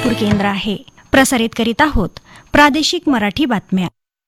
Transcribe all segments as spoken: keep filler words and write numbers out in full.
नागपूर केंद्र आहे. प्रसारित करीत आहोत प्रादेशिक मराठी बातम्या.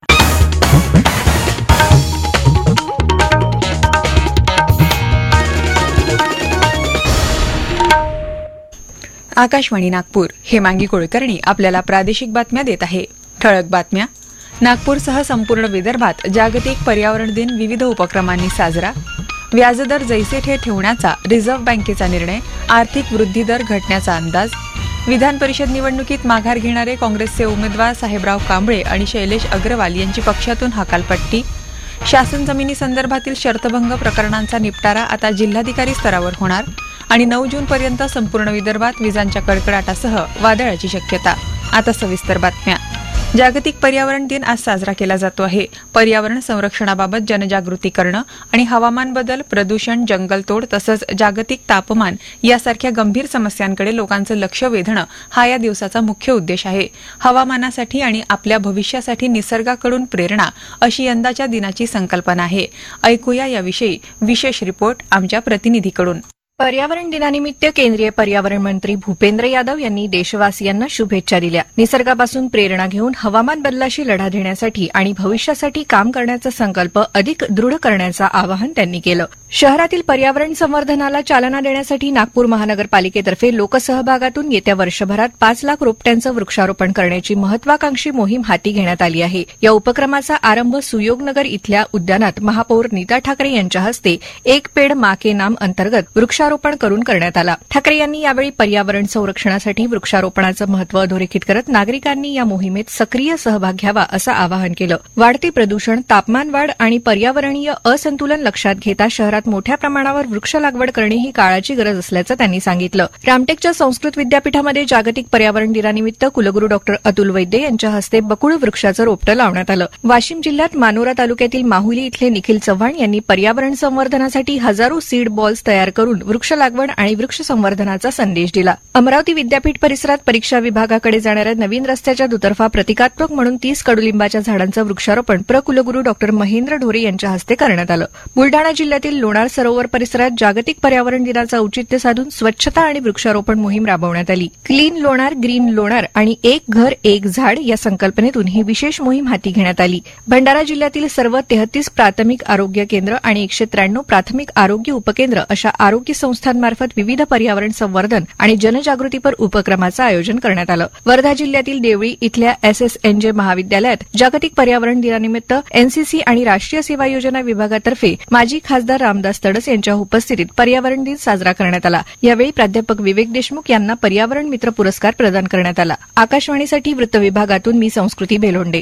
आकाशवाणी नागपूर. हेमांगी कुलकर्णी आपल्याला प्रादेशिक बातम्या देत आहे. ठळक बातम्या. नागपूरसह संपूर्ण विदर्भात जागतिक पर्यावरण दिन विविध उपक्रमांनी साजरा. व्याजदर जैसे थे ठेवण्याचा रिझर्व्ह बँकेचा निर्णय. आर्थिक वृद्धी दर घटण्याचा अंदाज. विधान परिषद निवडणुकीत माघार घेणारे काँग्रेसचे उमेदवार साहेबराव कांबळे आणि शैलेश अग्रवाल यांची पक्षातून हकालपट्टी. शासन जमिनीसंदर्भातील शर्तभंग प्रकरणांचा निपटारा आता जिल्हाधिकारी स्तरावर होणार. आणि नऊ जून पर्यंत संपूर्ण विदर्भात विजांच्या कडकडाटासह वादळाची शक्यता. आता सविस्तर बातम्या. जागतिक पर्यावरण दिन आज साजरा केला जातो आहे. पर्यावरण संरक्षणाबाबत जनजागृती करणं आणि हवामान बदल, प्रदूषण, जंगलतोड तसंच जागतिक तापमान यासारख्या गंभीर समस्यांकडे लोकांचं लक्ष वेधणं हा या दिवसाचा मुख्य उद्देश आहे. हवामानासाठी आणि आपल्या भविष्यासाठी निसर्गाकडून प्रेरणा अशी यंदाच्या दिनाची संकल्पना आहे. ऐकूया याविषयी विशेष रिपोर्ट आमच्या प्रतिनिधीकडून. पर्यावरण दिनानिमित्त केंद्रीय पर्यावरण मंत्री भूपेंद्र यादव यांनी देशवासियांना शुभेच्छा दिल्या. निसर्गापासून प्रेरणा घेऊन हवामान बदलाशी लढा देण्यासाठी आणि भविष्यासाठी काम करण्याचा संकल्प अधिक दृढ करण्याचं आवाहन त्यांनी केलं. शहरातील पर्यावरण संवर्धनाला चालना देण्यासाठी नागपूर महानगरपालिकेतर्फे लोकसहभागातून येत्या वर्षभरात पाच लाख रोपट्यांचं वृक्षारोपण करण्याची महत्वाकांक्षी मोहीम हाती घेण्यात आली आहे. या उपक्रमाचा आरंभ सुयोगनगर इथल्या उद्यानात महापौर नीता ठाकरे यांच्या हस्ते एक पेड मा के नाम अंतर्गत वृक्षारोपण करून करण्यात आला. ठाकरे यांनी यावेळी पर्यावरण संरक्षणासाठी वृक्षारोपणाचं महत्त्व अधोरेखित करत नागरिकांनी या मोहिमेत सक्रिय सहभाग घ्यावा असं आवाहन केलं. वाढते प्रदूषण, तापमान वाढ आणि पर्यावरणीय असंतुलन लक्षात घेता शहरात मोठ्या प्रमाणावर वृक्ष लागवड करणे ही काळाची गरज असल्याचं त्यांनी सांगितलं. रामटेकच्या संस्कृत विद्यापीठामध्ये जागतिक पर्यावरण दिनानिमित्त कुलगुरू डॉक्टर अतुल वैद्य यांच्या हस्ते बकुळ वृक्षाचं रोपटं लावण्यात आलं. वाशिम जिल्ह्यात मानोरा तालुक्यातील माहुली इथले निखिल चव्हाण यांनी पर्यावरण संवर्धनासाठी हजारो सीड बॉल्स तयार करून वृक्ष लागवड आणि वृक्ष संवर्धनाचा संदेश दिला. अमरावती विद्यापीठ परिसरात परीक्षा विभागाकडे जाणाऱ्या नवीन रस्त्याच्या दुतर्फा प्रतिकात्मक म्हणून तीस कडुलिंबाच्या झाडांचं वृक्षारोपण प्र कुलगुरू डॉक्टर महेंद्र ढोरे यांच्या हस्ते करण्यात आलं. बुलडाणा जिल्ह्यातील लोणार सरोवर परिसरात जागतिक पर्यावरण दिनाचं औचित्य साधून स्वच्छता आणि वृक्षारोपण मोहीम राबवण्यात आली. क्लीन लोणार, ग्रीन लोणार आणि एक घर एक झाड या संकल्पनेतून ही विशेष मोहीम हाती घेण्यात आली. भंडारा जिल्ह्यातील सर्व तेहतीस प्राथमिक आरोग्य केंद्र आणि एकशे त्र्याण्णव प्राथमिक आरोग्य उपकेंद्र अशा आरोग्य संस्थांमार्फत विविध पर्यावरण संवर्धन आणि जनजागृतीपर उपक्रमाचं आयोजन करण्यात आलं. वर्धा जिल्ह्यातील देवळी इथल्या एस एस एन जे महाविद्यालयात जागतिक पर्यावरण दिनानिमित्त एनसीसी आणि राष्ट्रीय सेवा योजना विभागातर्फे माजी खासदार रामदास तडस यांच्या उपस्थितीत पर्यावरण दिन साजरा करण्यात आला. यावेळी प्राध्यापक विवेक देशमुख यांना पर्यावरण मित्र पुरस्कार प्रदान करण्यात आला. आकाशवाणीसाठी वृत्त विभागातून मी संस्कृती बेलोंडे.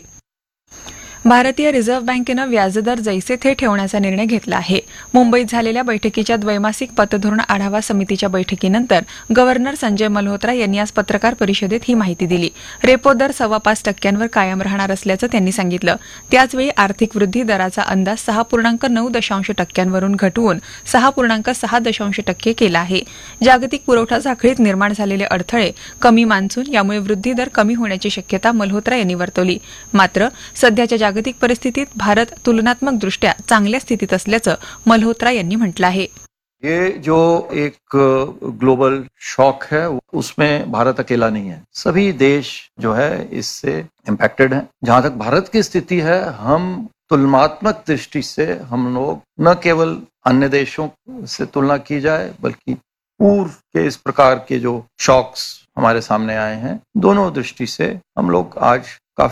भारतीय रिझर्व्ह बँकेनं व्याजदर जैसे थे ठेवण्याचा निर्णय घेतला आहे. मुंबईत झालेल्या बैठकीच्या द्वैमासिक पतधोरण आढावा समितीच्या बैठकीनंतर गव्हर्नर संजय मल्होत्रा यांनी आज पत्रकार परिषदेत ही माहिती दिली. रेपो दर सव्वा पाच टक्क्यांवर कायम राहणार असल्याचं त्यांनी सांगितलं. त्याचवेळी आर्थिक वृद्धी दराचा अंदाज सहा पूर्णांक नऊ दशांश टक्क्यांवरून घटवून सहा पूर्णांक सहा दशांश टक्के केला आहे. जागतिक पुरवठा साखळीत निर्माण झालेले अडथळे, कमी मान्सून यामुळे वृद्धी दर कमी होण्याची शक्यता मल्होत्रा यांनी वर्तवली. मात्र सध्याच्या जागतिक परिस्थितीत भारत तुलनात्मक दृष्ट्या चांगल्या स्थितीत असल्याचं मल्होत्रा यांनी म्हटलं आहे. ये जो एक ग्लोबल शॉक है उसमें भारत अकेला नहीं है. सभी देश जो है इससे इम्पैक्टेड हैं. जहां तक भारत की स्थिति है, हम तुलनात्मक दृष्टि से हम लोग न केवल अन्य देशों से तुलना की जाए बल्कि पूर्व के इस प्रकार के जो शॉक्स हमारे सामने आए हैं, दोनों दृष्टि से हम लोग आज